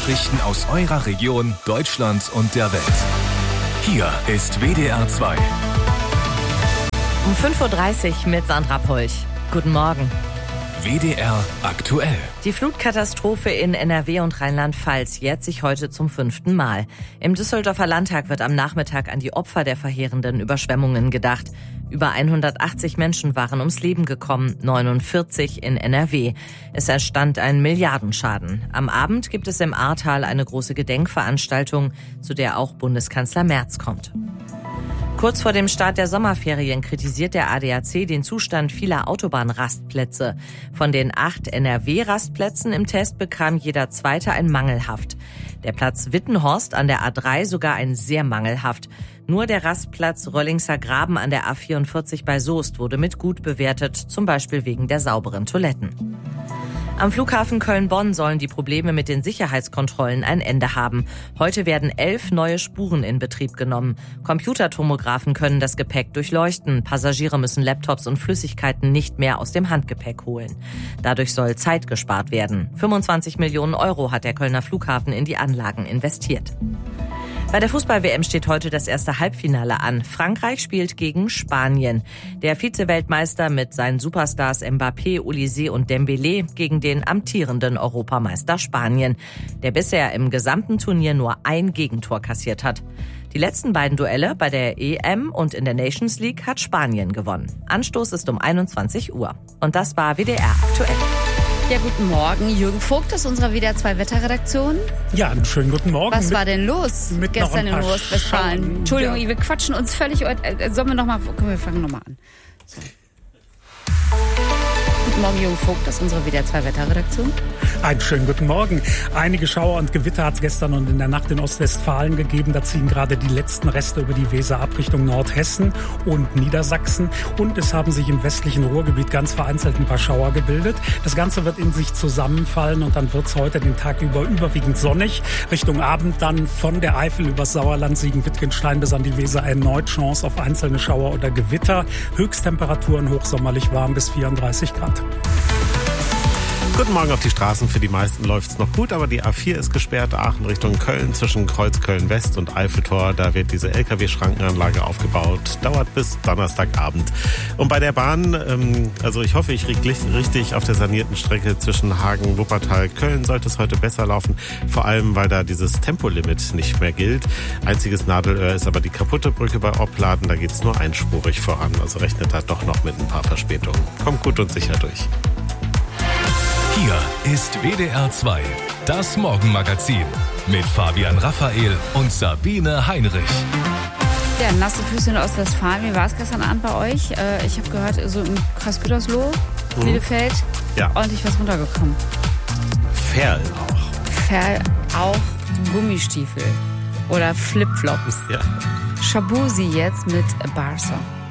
Nachrichten aus eurer Region, Deutschland und der Welt. Hier ist WDR 2. Um 5.30 Uhr mit Sandra Polch. Guten Morgen. WDR aktuell. Die Flutkatastrophe in NRW und Rheinland-Pfalz jährt sich heute zum 5. Mal. Im Düsseldorfer Landtag wird am Nachmittag an die Opfer der verheerenden Überschwemmungen gedacht. Über 180 Menschen waren ums Leben gekommen, 49 in NRW. Es entstand ein Milliardenschaden. Am Abend gibt es im Ahrtal eine große Gedenkveranstaltung, zu der auch Bundeskanzler Merz kommt. Kurz vor dem Start der Sommerferien kritisiert der ADAC den Zustand vieler Autobahnrastplätze. Von den 8 NRW-Rastplätzen im Test bekam jeder zweite ein Mangelhaft. Der Platz Wittenhorst an der A3 sogar ein sehr mangelhaft. Nur der Rastplatz Röllingser Graben an der A44 bei Soest wurde mit gut bewertet, zum Beispiel wegen der sauberen Toiletten. Am Flughafen Köln-Bonn sollen die Probleme mit den Sicherheitskontrollen ein Ende haben. Heute werden 11 neue Spuren in Betrieb genommen. Computertomographen können das Gepäck durchleuchten. Passagiere müssen Laptops und Flüssigkeiten nicht mehr aus dem Handgepäck holen. Dadurch soll Zeit gespart werden. 25 Millionen Euro hat der Kölner Flughafen in die Anlagen investiert. Bei der Fußball-WM steht heute das erste Halbfinale an. Frankreich spielt gegen Spanien. Der Vize-Weltmeister mit seinen Superstars Mbappé, Olise und Dembélé gegen den amtierenden Europameister Spanien, der bisher im gesamten Turnier nur ein Gegentor kassiert hat. Die letzten beiden Duelle bei der EM und in der Nations League hat Spanien gewonnen. Anstoß ist um 21 Uhr. Und das war WDR aktuell. Ja, guten Morgen. Jürgen Vogt aus unserer WDR 2 Wetterredaktion. Ja, einen schönen guten Morgen. Was war denn los gestern in Nordrhein-Westfalen? Entschuldigung, wir quatschen uns völlig. Sollen wir nochmal? Komm, wir fangen nochmal an. So. Guten Morgen, Jürgen Vogt aus unserer WDR 2 Wetterredaktion. Einen schönen guten Morgen. Einige Schauer und Gewitter hat es gestern und in der Nacht in Ostwestfalen gegeben. Da ziehen gerade die letzten Reste über die Weser ab Richtung Nordhessen und Niedersachsen. Und es haben sich im westlichen Ruhrgebiet ganz vereinzelt ein paar Schauer gebildet. Das Ganze wird in sich zusammenfallen und dann wird es heute den Tag über überwiegend sonnig. Richtung Abend dann von der Eifel übers Sauerland, Siegen-Wittgenstein bis an die Weser erneut Chance auf einzelne Schauer oder Gewitter. Höchsttemperaturen hochsommerlich warm bis 34 Grad. Guten Morgen auf die Straßen. Für die meisten läuft es noch gut, aber die A4 ist gesperrt. Aachen Richtung Köln zwischen Kreuzköln West und Eiffeltor. Da wird diese LKW-Schrankenanlage aufgebaut. Dauert bis Donnerstagabend. Und bei der Bahn, also ich hoffe, ich liege richtig auf der sanierten Strecke zwischen Hagen, Wuppertal, Köln sollte es heute besser laufen. Vor allem, weil da dieses Tempolimit nicht mehr gilt. Einziges Nadelöhr ist aber die kaputte Brücke bei Opladen. Da geht es nur einspurig voran. Also rechnet da doch noch mit ein paar Verspätungen. Kommt gut und sicher durch. Hier ist WDR 2, das Morgenmagazin mit Fabian Raphael und Sabine Heinrich. Ja, nasse Füße in Ostwestfalen. Wie war es gestern Abend bei euch? Ich habe gehört, so im Kreis Gütersloh, Bielefeld, ordentlich was runtergekommen. Ferl auch Gummistiefel oder Flipflops. Ja. Shabuzi jetzt mit Barca.